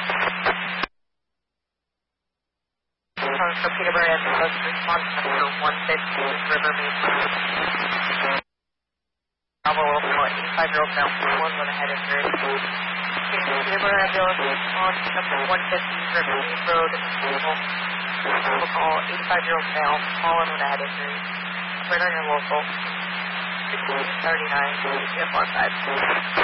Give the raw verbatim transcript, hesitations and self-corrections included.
Calling for Peterborough Ambulance response number one fifty River Main. Bravo Alpha, eighty-five-year-old male, one with a head injury. Peterborough Ambulance response number one fifty River Main Road. We'll call eighty-five-year-old male, fallen with a head injury. Right on your local. sixteen thirty-nine, F R five.